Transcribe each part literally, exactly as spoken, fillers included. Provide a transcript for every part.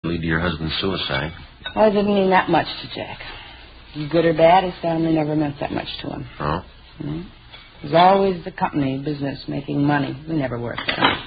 lead to your husband's suicide. Well, it didn't mean that much to Jack. Good or bad, his family never meant that much to him. Oh? Mm-hmm. It was always the company, business, making money. We never worked there.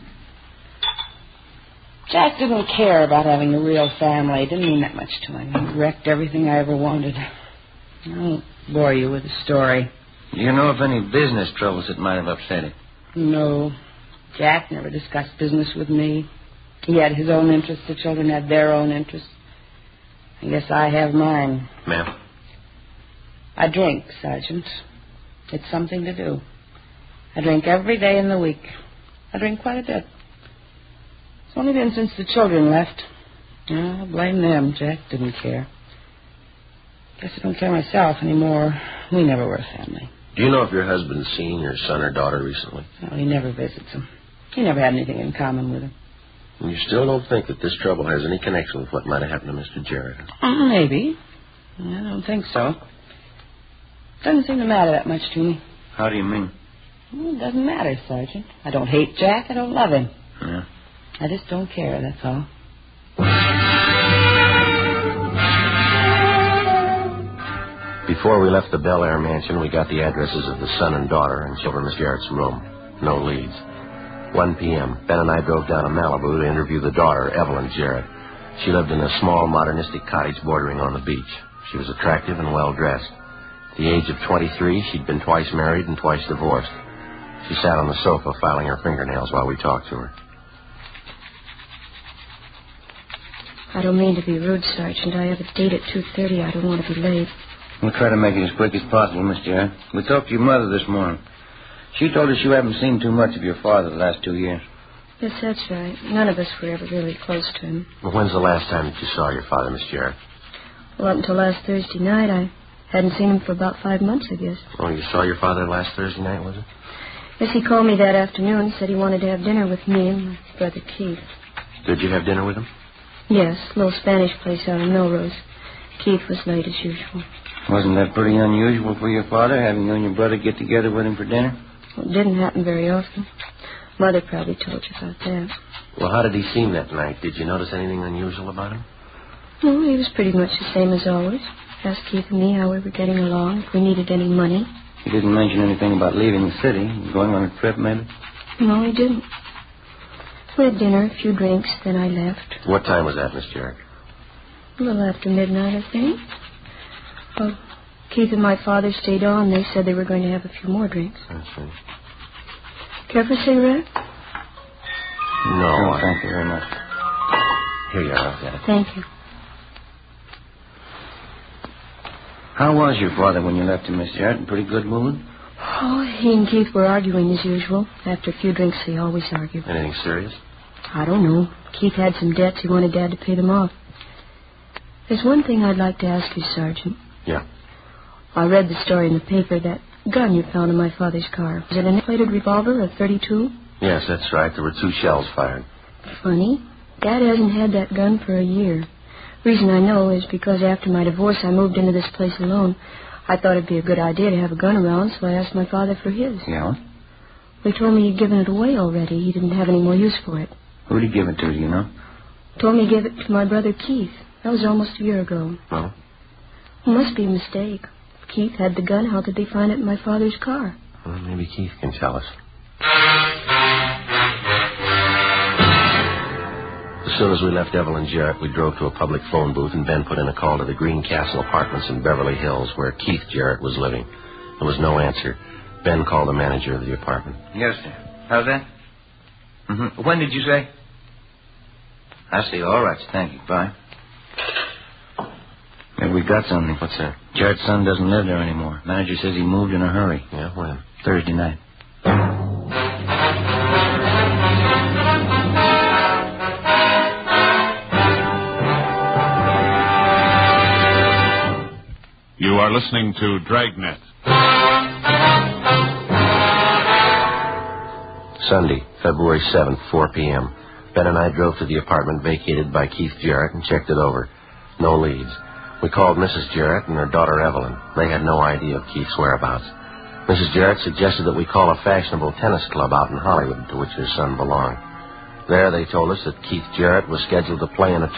Jack didn't care about having a real family. It didn't mean that much to him. He wrecked everything I ever wanted. I won't bore you with the story. Do you know of any business troubles that might have upset him? No. Jack never discussed business with me. He had his own interests. The children had their own interests. I guess I have mine. Ma'am? I drink, Sergeant. It's something to do. I drink every day in the week. I drink quite a bit. It's only been since the children left. Oh, blame them. Jack didn't care. Guess I don't care myself anymore. We never were a family. Do you know if your husband's seen your son or daughter recently? No, he never visits them. He never had anything in common with them. And you still don't think that this trouble has any connection with what might have happened to Mister Jarrett? Uh, maybe. I don't think so. Doesn't seem to matter that much to me. How do you mean? Well, it doesn't matter, Sergeant. I don't hate Jack. I don't love him. Yeah. I just don't care, that's all. Before we left the Bel Air mansion, we got the addresses of the son and daughter and children in Miss Jarrett's room. No leads. one p.m., Ben and I drove down to Malibu to interview the daughter, Evelyn Jarrett. She lived in a small, modernistic cottage bordering on the beach. She was attractive and well-dressed. At the age of twenty-three, she'd been twice married and twice divorced. She sat on the sofa filing her fingernails while we talked to her. I don't mean to be rude, Sergeant. I have a date at two thirty. I don't want to be late. We'll try to make it as quick as possible, Miss Jarrett. We talked to your mother this morning. She told us you haven't seen too much of your father the last two years. Yes, that's right. None of us were ever really close to him. Well, when's the last time that you saw your father, Miss Jarrett? Well, up until last Thursday night, I hadn't seen him for about five months, I guess. Oh, you saw your father last Thursday night, was it? Yes, he called me that afternoon, said he wanted to have dinner with me and my brother Keith. Did you have dinner with him? Yes, a little Spanish place out in Melrose. Keith was late as usual. Wasn't that pretty unusual for your father, having you and your brother get together with him for dinner? Well, it didn't happen very often. Mother probably told you about that. Well, how did he seem that night? Did you notice anything unusual about him? No, he was pretty much the same as always. Asked Keith and me how we were getting along, if we needed any money. He didn't mention anything about leaving the city, going on a trip, maybe? No, he didn't. We had dinner, a few drinks, then I left. What time was that, Miss Jarrett? A little after midnight, I think. Well, Keith and my father stayed on. They said they were going to have a few more drinks. I see. Care for a cigarette? No. Oh, I... thank you very much. Here you are. I've got it. Thank you. How was your father when you left him, Miss Jarrett? In pretty good mood? Oh, he and Keith were arguing as usual. After a few drinks, they always argue. Anything serious? I don't know. Keith had some debts. He wanted Dad to pay them off. There's one thing I'd like to ask you, Sergeant. Yeah. I read the story in the paper, that gun you found in my father's car. Was it an inflated revolver, a thirty-two? Yes, that's right. There were two shells fired. Funny. Dad hasn't had that gun for a year. Reason I know is because after my divorce, I moved into this place alone. I thought it'd be a good idea to have a gun around, so I asked my father for his. Yeah? Well, he told me he'd given it away already. He didn't have any more use for it. Who'd he give it to, do you know? Told me he gave it to my brother Keith. That was almost a year ago. Well? It must be a mistake. If Keith had the gun, how could they find it in my father's car? Well, maybe Keith can tell us. As soon as we left Evelyn Jarrett, we drove to a public phone booth, and Ben put in a call to the Green Castle Apartments in Beverly Hills, where Keith Jarrett was living. There was no answer. Ben called the manager of the apartment. Yes, sir. How's that? Mm-hmm. When did you say? I see. All right. Thank you. Bye. Maybe we got something. What's that? Jarrett's son doesn't live there anymore. Manager says he moved in a hurry. Yeah, when? Thursday night. You are listening to Dragnet. Sunday, February seventh, four p.m. Ben and I drove to the apartment vacated by Keith Jarrett and checked it over. No leads. We called Missus Jarrett and her daughter Evelyn. They had no idea of Keith's whereabouts. Missus Jarrett suggested that we call a fashionable tennis club out in Hollywood to which her son belonged. There they told us that Keith Jarrett was scheduled to play in a